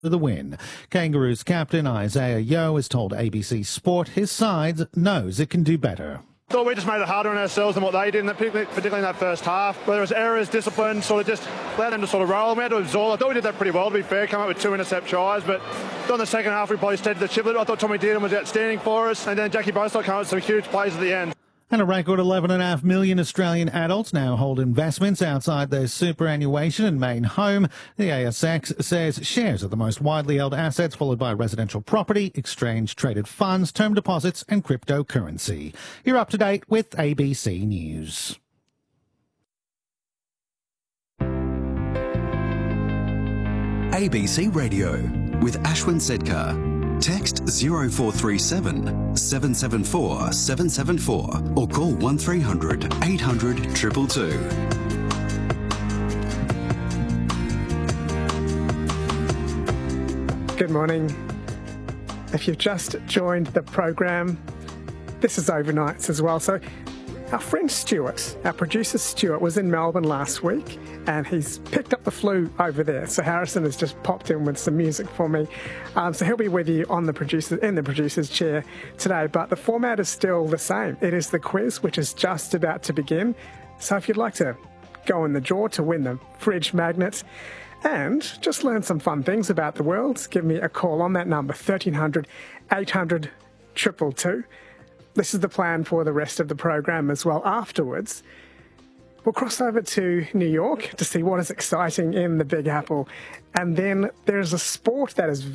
for the win. Kangaroos captain Isaiah Yeo has told ABC Sport his side knows it can do better. Thought we just made it harder on ourselves than what they did, particularly in that first half. Whether it was errors, discipline, sort of just allowed them to sort of roll. We had to absorb. I thought we did that pretty well, to be fair, come up with 2 intercept tries, but in the second half we probably steadied the ship a little. I thought Tommy Dearden was outstanding for us, and then Jackie Bostock came up with some huge plays at the end. And a record 11.5 million Australian adults now hold investments outside their superannuation and main home. The ASX says shares are the most widely held assets, followed by residential property, exchange-traded funds, term deposits and cryptocurrency. You're up to date with ABC News. ABC Radio with Ashwin Sedkar. Text 0437 774 774 or call 1300 800 222. Good morning. If you've just joined the program, this is Overnights as well. So our friend Stuart, our producer Stuart, was in Melbourne last week and he's picked up the flu over there. So Harrison has just popped in with some music for me. So he'll be with you in the producer's chair today. But the format is still the same. It is the quiz, which is just about to begin. So if you'd like to go in the draw to win the fridge magnet and just learn some fun things about the world, give me a call on that number, 1300 800 222. This is the plan for the rest of the program as well. Afterwards, we'll cross over to New York to see what is exciting in the Big Apple. And then there's a sport that is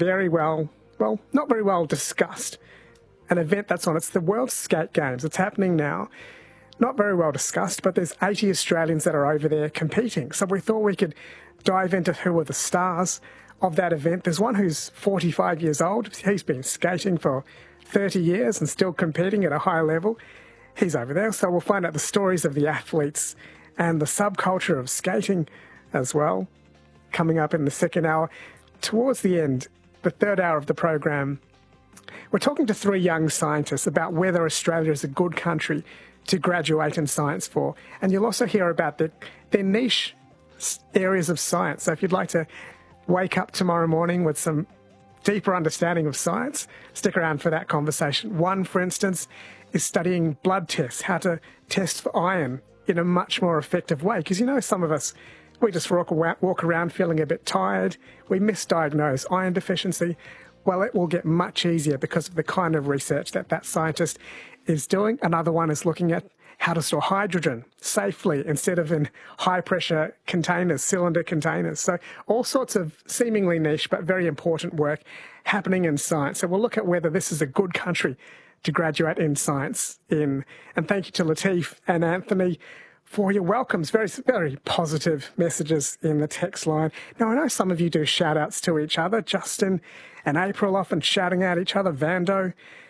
not very well discussed. An event that's on. It's the World Skate Games. It's happening now. Not very well discussed, but there's 80 Australians that are over there competing. So we thought we could dive into who are the stars of that event. There's one who's 45 years old. He's been skating for 30 years and still competing at a high level. He's over there. So we'll find out the stories of the athletes and the subculture of skating as well, coming up in the second hour. Towards the end, the third hour of the program, we're talking to 3 young scientists about whether Australia is a good country to graduate in science for. And you'll also hear about their niche areas of science. So if you'd like to wake up tomorrow morning with some deeper understanding of science, stick around for that conversation. One, for instance, is studying blood tests, how to test for iron in a much more effective way. Because, some of us, we just walk around feeling a bit tired. We misdiagnose iron deficiency. Well, it will get much easier because of the kind of research that scientist is doing. Another one is looking at how to store hydrogen safely instead of in high-pressure containers, cylinder containers. So all sorts of seemingly niche but very important work happening in science. So we'll look at whether this is a good country to graduate in science in. And thank you to Latif and Anthony for your welcomes. Very, very positive messages in the text line. Now, I know some of you do shout-outs to each other. Justin and April often shouting at each other. Vando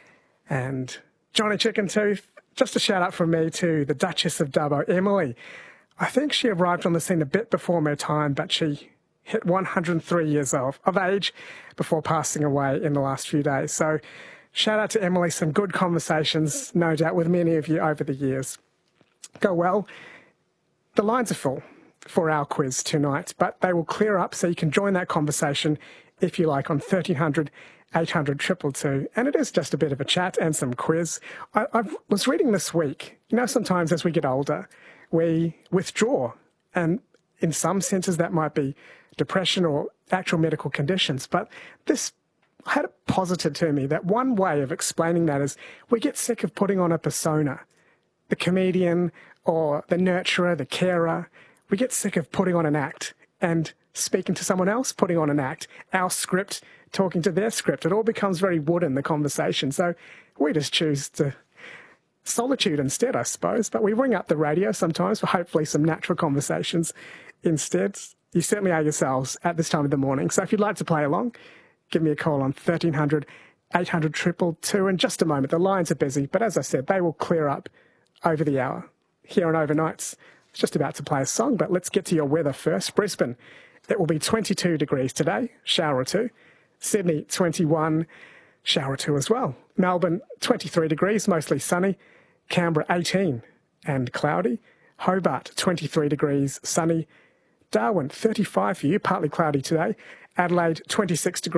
and Johnny Chicken Tooth. Just a shout out from me to the Duchess of Dubbo, Emily. I think she arrived on the scene a bit before her time, but she hit 103 years of age before passing away in the last few days. So shout out to Emily. Some good conversations, no doubt, with many of you over the years. Go well. The lines are full for our quiz tonight, but they will clear up so you can join that conversation if you like on 1300 800 222, and it is just a bit of a chat and some quiz. I was reading this week, sometimes as we get older, we withdraw, and in some senses that might be depression or actual medical conditions, but this had it posited to me that one way of explaining that is we get sick of putting on a persona, the comedian or the nurturer, the carer. We get sick of putting on an act and speaking to someone else, putting on an act, our script, talking to their script. It all becomes very wooden, the conversation. So we just choose to solitude instead, I suppose. But we ring up the radio sometimes for hopefully some natural conversations instead. You certainly are yourselves at this time of the morning. So if you'd like to play along, give me a call on 1300 800 222. In just a moment, the lines are busy, but as I said, they will clear up over the hour. Here on Overnights, it's just about to play a song, but let's get to your weather first. Brisbane, it will be 22 degrees today, shower or two. Sydney, 21, shower or two as well. Melbourne, 23 degrees, mostly sunny. Canberra, 18 and cloudy. Hobart, 23 degrees, sunny. Darwin, 35 for you, partly cloudy today. Adelaide 26 degrees.